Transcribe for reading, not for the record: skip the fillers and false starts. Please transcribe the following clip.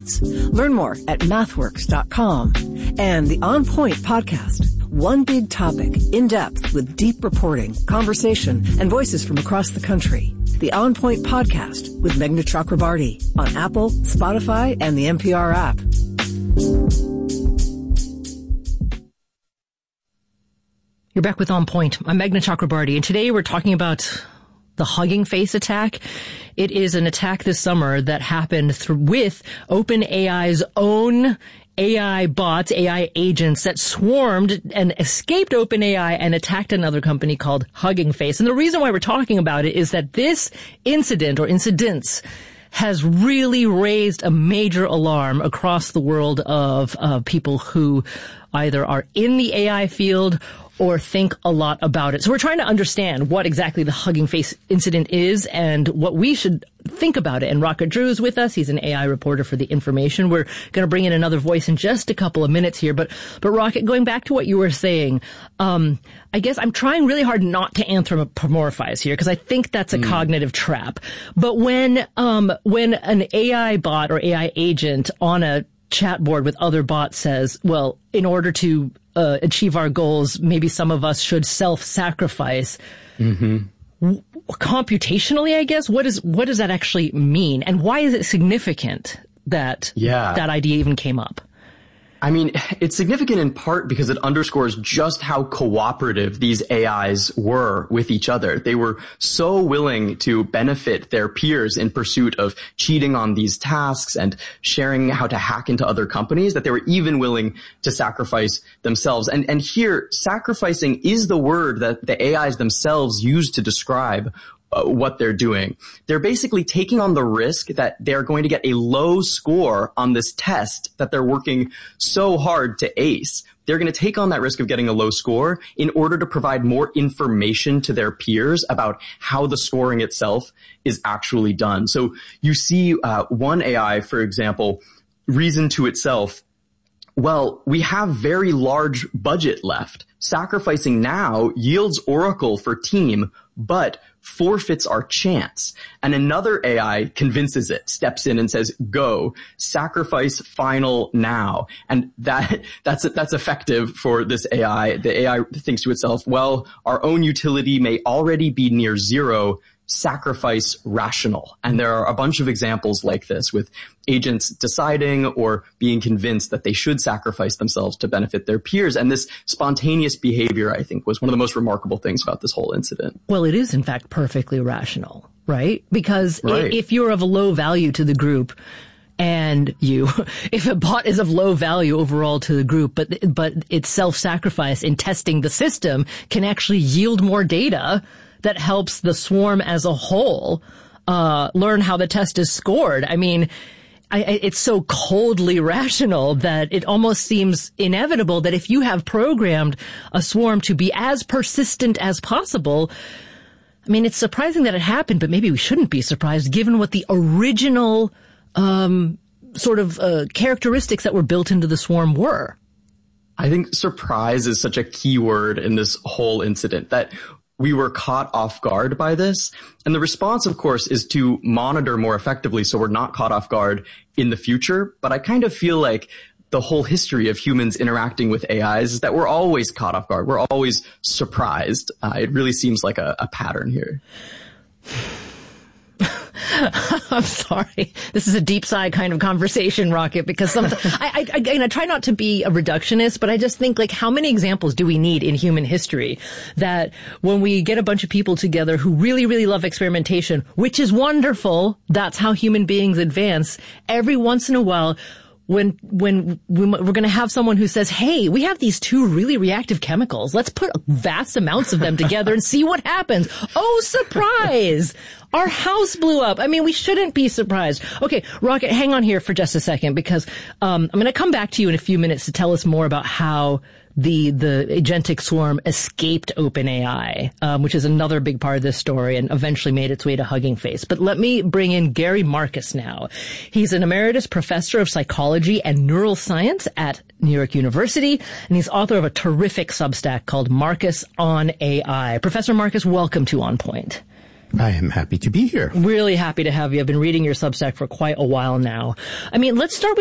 maths. Learn more at mathworks.com. And the On Point podcast. One big topic, in depth with deep reporting, conversation, and voices from across the country. The On Point podcast with Meghna Chakrabarty on Apple, Spotify, and the NPR app. You're back with On Point. I'm Meghna Chakrabarty, and today we're talking about the Hugging Face attack. It is an attack this summer that happened with OpenAI's own AI bots, AI agents that swarmed and escaped OpenAI and attacked another company called Hugging Face. And the reason why we're talking about it is that this incident or incidents has really raised a major alarm across the world of people who either are in the AI field or think a lot about it. So we're trying to understand what exactly the Hugging Face incident is and what we should think about it. And Rocket Drew is with us. He's an AI reporter for The Information. We're going to bring in another voice in just a couple of minutes here. But Rocket, going back to what you were saying, I guess I'm trying really hard not to anthropomorphize here because I think that's a cognitive trap. But when an AI bot or AI agent on a chat board with other bots says, well, in order to achieve our goals, maybe some of us should self-sacrifice. Computationally, I guess, what does that actually mean? And why is it significant that that idea even came up? I mean, it's significant in part because it underscores just how cooperative these AIs were with each other. They were so willing to benefit their peers in pursuit of cheating on these tasks and sharing how to hack into other companies that they were even willing to sacrifice themselves. And here, sacrificing is the word that the AIs themselves use to describe what they're doing. They're basically taking on the risk that they're going to get a low score on this test that they're working so hard to ace. They're going to take on that risk of getting a low score in order to provide more information to their peers about how the scoring itself is actually done. So you see one AI, for example, reason to itself, well, we have very large budget left. Sacrificing now yields Oracle for team, but forfeits our chance. And another AI convinces it, steps in and says, go, sacrifice final now. And that's effective for this AI. The AI thinks to itself, well, our own utility may already be near zero, sacrifice rational. And there are a bunch of examples like this with agents deciding or being convinced that they should sacrifice themselves to benefit their peers. And this spontaneous behavior, I think, was one of the most remarkable things about this whole incident. Well, it is, in fact, perfectly rational, right? Because if you're of a low value to the group, and if a bot is of low value overall to the group, but its self-sacrifice in testing the system can actually yield more data that helps the swarm as a whole learn how the test is scored. I mean, it's so coldly rational that it almost seems inevitable that if you have programmed a swarm to be as persistent as possible, I mean, it's surprising that it happened, but maybe we shouldn't be surprised given what the original characteristics that were built into the swarm were. I think surprise is such a key word in this whole incident, that we were caught off guard by this. And the response, of course, is to monitor more effectively so we're not caught off guard in the future. But I kind of feel like the whole history of humans interacting with AIs is that we're always caught off guard. We're always surprised. It really seems like a pattern here. I'm sorry. This is a deep sigh kind of conversation, Rocket, because sometimes I try not to be a reductionist, but I just think, like, how many examples do we need in human history that when we get a bunch of people together who really, really love experimentation, which is wonderful, that's how human beings advance, every once in a while, when we're going to have someone who says, hey, we have these two really reactive chemicals. Let's put vast amounts of them together and see what happens. Oh, surprise! Our house blew up. I mean, we shouldn't be surprised. Okay, Rocket, hang on here for just a second because I'm going to come back to you in a few minutes to tell us more about how the agentic swarm escaped OpenAI, which is another big part of this story and eventually made its way to Hugging Face. But let me bring in Gary Marcus now. He's an emeritus professor of psychology and neuroscience at New York University, and he's author of a terrific Substack called Marcus on AI. Professor Marcus, welcome to On Point. I am happy to be here. Really happy to have you. I've been reading your Substack for quite a while now. I mean, let's start with